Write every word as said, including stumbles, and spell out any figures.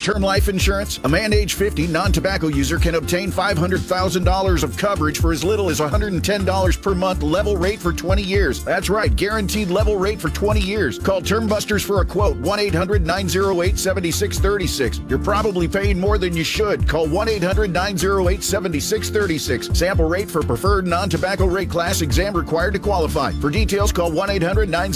Term life insurance? A man age fifty, non-tobacco user can obtain five hundred thousand dollars of coverage for as little as one hundred ten dollars per month, level rate for twenty years. That's right, guaranteed level rate for twenty years. Call Term Busters for a quote, one eight hundred nine oh eight seven six three six. You're probably paying more than you should. Call one eight hundred nine oh eight seven six three six. Sample rate for preferred non-tobacco rate class. Exam required to qualify. For details, call one eight hundred nine